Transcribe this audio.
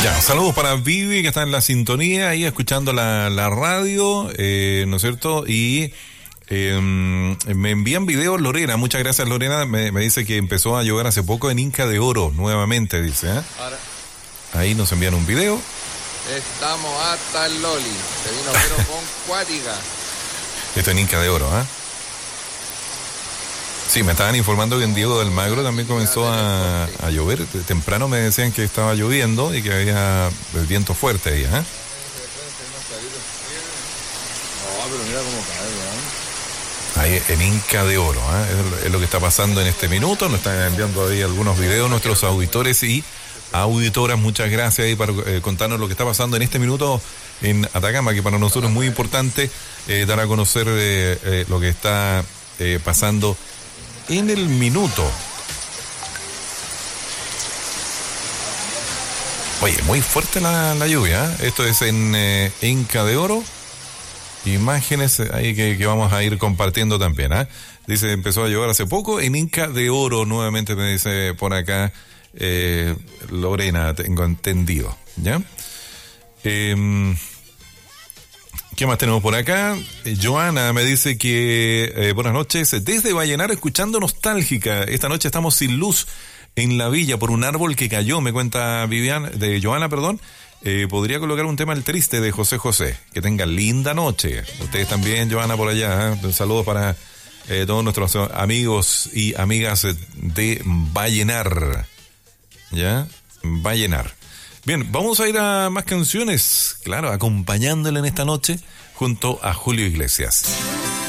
Ya, saludos para Vivi, que está en la sintonía, ahí escuchando la radio, ¿no es cierto? Y me envían videos Lorena, muchas gracias Lorena, me dice que empezó a llover hace poco en Inca de Oro, nuevamente, dice, ¿eh? Ahora, Ahí nos envían un video. estamos hasta el Loli. Se vino pero con cuática. Esto en Inca de Oro, ¿ah? Sí, me estaban informando que en Diego del Magro también comenzó a llover. Temprano me decían que estaba lloviendo y que había el viento fuerte ahí, ¿eh? No, pero mira cómo cae, Ahí en Inca de Oro, ¿eh? Es lo que está pasando en este minuto. Nos están enviando ahí algunos videos nuestros auditores y auditoras. Muchas gracias ahí para contarnos lo que está pasando en este minuto en Atacama, que para nosotros es muy importante dar a conocer lo que está pasando en el minuto. Oye, muy fuerte la lluvia, ¿eh? Esto es en Inca de Oro. Imágenes ahí que vamos a ir compartiendo también, ¿eh? Dice, empezó a llover hace poco en Inca de Oro, nuevamente me dice por acá Lorena, tengo entendido, ¿ya? ¿Qué más tenemos por acá? Joana me dice que buenas noches, desde Vallenar escuchando Nostálgica. Esta noche estamos sin luz en la villa por un árbol que cayó, me cuenta Joana, perdón. Podría colocar un tema El Triste de José José. Que tengan linda noche. Ustedes también, Joana, por allá, ¿eh? Un saludo para todos nuestros amigos y amigas de Vallenar. ¿Ya? Vallenar. Bien, vamos a ir a más canciones, claro, acompañándole en esta noche junto a Julio Iglesias.